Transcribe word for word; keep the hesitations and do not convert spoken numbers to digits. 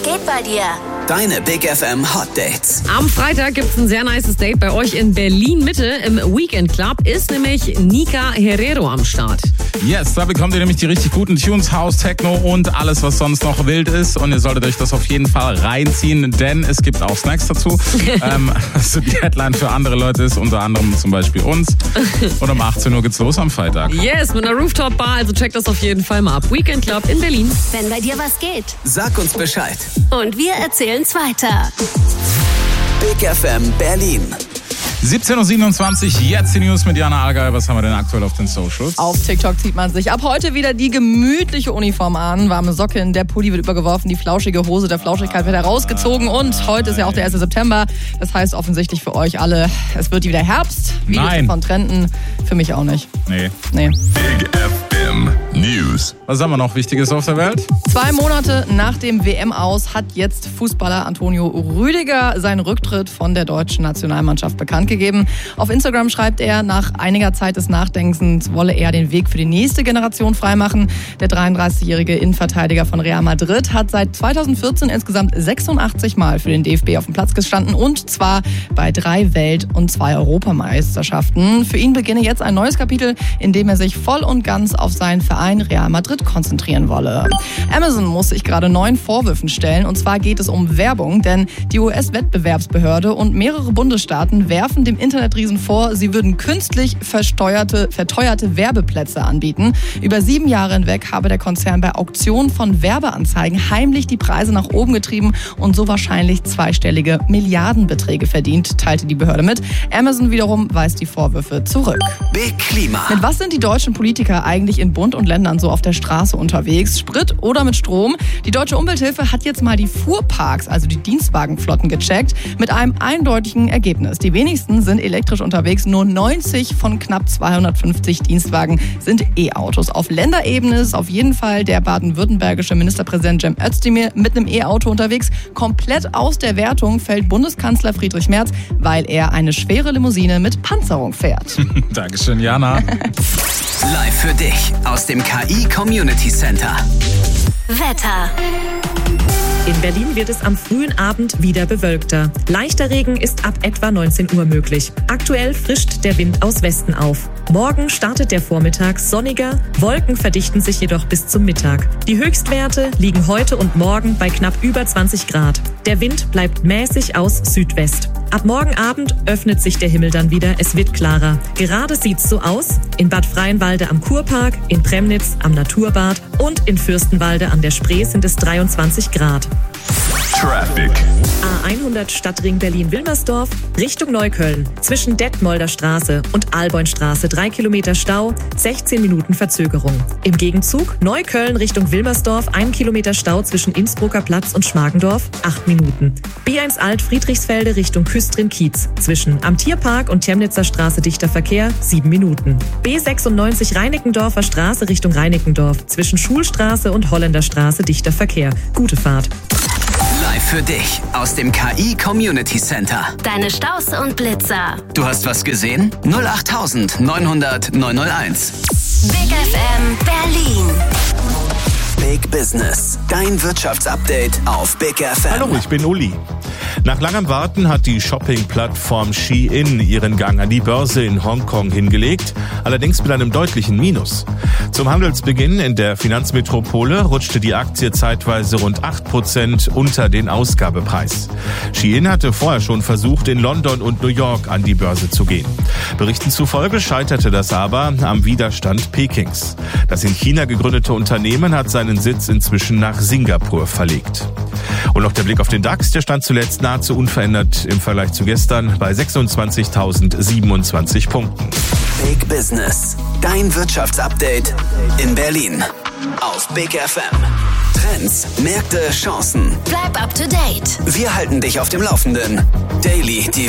Was geht bei dir? Deine Big F M Hot Dates. Am Freitag gibt es ein sehr nices Date bei euch in Berlin-Mitte. Im Weekend Club ist nämlich Nika Herrero am Start. Yes, da bekommt ihr nämlich die richtig guten Tunes, House, Techno und alles, was sonst noch wild ist. Und ihr solltet euch das auf jeden Fall reinziehen, denn es gibt auch Snacks dazu. ähm, also die Headline für andere Leute ist unter anderem zum Beispiel uns. Und um achtzehn Uhr geht's los am Freitag. Yes, mit einer Rooftop-Bar, also checkt das auf jeden Fall mal ab. Weekend Club in Berlin. Wenn bei dir was geht. Sag uns Bescheid. Und wir erzählen's weiter. Big F M Berlin. siebzehn Uhr siebenundzwanzig, jetzt die News mit Jana Allgäu. Was haben wir denn aktuell auf den Socials? Auf TikTok zieht man sich ab heute wieder die gemütliche Uniform an. Warme Socken, der Pulli wird übergeworfen, die flauschige Hose der Flauschigkeit wird herausgezogen. Und heute ist ja auch der erste September. Das heißt offensichtlich für euch alle, es wird wieder Herbst. Videos Nein. von Trenden. Für mich auch nicht. Nee. Nee. Big F M News. Was haben wir noch Wichtiges auf der Welt? Zwei Monate nach dem W M-Aus hat jetzt Fußballer Antonio Rüdiger seinen Rücktritt von der deutschen Nationalmannschaft bekannt gegeben. Auf Instagram schreibt er, nach einiger Zeit des Nachdenkens wolle er den Weg für die nächste Generation freimachen. Der dreiunddreißigjährige Innenverteidiger von Real Madrid hat seit zweitausendvierzehn insgesamt sechsundachtzig Mal für den D F B auf dem Platz gestanden und zwar bei drei Welt- und zwei Europameisterschaften. Für ihn beginne jetzt ein neues Kapitel, in dem er sich voll und ganz auf seinen Verein Real Madrid konzentrieren wolle. Amazon muss sich gerade neuen Vorwürfen stellen und zwar geht es um Werbung, denn die U S-Wettbewerbsbehörde und mehrere Bundesstaaten werfen dem Internetriesen vor, sie würden künstlich versteuerte, verteuerte Werbeplätze anbieten. Über sieben Jahre hinweg habe der Konzern bei Auktionen von Werbeanzeigen heimlich die Preise nach oben getrieben und so wahrscheinlich zweistellige Milliardenbeträge verdient, teilte die Behörde mit. Amazon wiederum weist die Vorwürfe zurück. Big Klima. Mit was sind die deutschen Politiker eigentlich in Bund und Ländern so auf der Straße unterwegs? Sprit oder mit Strom? Die Deutsche Umwelthilfe hat jetzt mal die Fuhrparks, also die Dienstwagenflotten, gecheckt, mit einem eindeutigen Ergebnis. Die wenigsten sind elektrisch unterwegs, nur neunzig von knapp zweihundertfünfzig Dienstwagen sind E-Autos. Auf Länderebene ist auf jeden Fall der baden-württembergische Ministerpräsident Cem Özdemir mit einem E-Auto unterwegs. Komplett aus der Wertung fällt Bundeskanzler Friedrich Merz, weil er eine schwere Limousine mit Panzerung fährt. Dankeschön, Jana. Live für dich aus dem K I Community Center. Wetter. In Berlin wird es am frühen Abend wieder bewölkter. Leichter Regen ist ab etwa neunzehn Uhr möglich. Aktuell frischt der Wind aus Westen auf. Morgen startet der Vormittag sonniger, Wolken verdichten sich jedoch bis zum Mittag. Die Höchstwerte liegen heute und morgen bei knapp über zwanzig Grad. Der Wind bleibt mäßig aus Südwest. Ab morgen Abend öffnet sich der Himmel dann wieder, es wird klarer. Gerade sieht's so aus: in Bad Freienwalde am Kurpark, in Premnitz am Naturbad und in Fürstenwalde an der Spree sind es dreiundzwanzig Grad. Traffic. A hundert Stadtring Berlin-Wilmersdorf Richtung Neukölln. Zwischen Detmolder Straße und Alboinstraße drei Kilometer Stau, sechzehn Minuten Verzögerung. Im Gegenzug Neukölln Richtung Wilmersdorf ein Kilometer Stau zwischen Innsbrucker Platz und Schmargendorf, acht Minuten. B eins Alt Friedrichsfelde Richtung Küstrin-Kiez. Zwischen am Tierpark und Chemnitzer Straße dichter Verkehr, sieben Minuten. B sechsundneunzig Reinickendorfer Straße Richtung Reinickendorf. Zwischen Schulstraße und Holländerstraße dichter Verkehr. Gute Fahrt. Live für dich aus dem K I Community Center. Deine Staus und Blitzer. Du hast was gesehen? null acht neunhundert neunhunderteins. Big F M Berlin. Big Business. Dein Wirtschaftsupdate auf Big F M. Hallo, ich bin Uli. Nach langem Warten hat die Shopping-Plattform Shein ihren Gang an die Börse in Hongkong hingelegt, allerdings mit einem deutlichen Minus. Zum Handelsbeginn in der Finanzmetropole rutschte die Aktie zeitweise rund acht Prozent unter den Ausgabepreis. Shein hatte vorher schon versucht, in London und New York an die Börse zu gehen. Berichten zufolge scheiterte das aber am Widerstand Pekings. Das in China gegründete Unternehmen hat seinen Sitz inzwischen nach Singapur verlegt. Und noch der Blick auf den DAX, der stand zuletzt nahezu unverändert im Vergleich zu gestern bei sechsundzwanzigtausendsiebenundzwanzig Punkten. Big Business. Dein Wirtschaftsupdate in Berlin auf Big F M. Trends, Märkte, Chancen. Bleib up to date. Wir halten dich auf dem Laufenden. Daily, die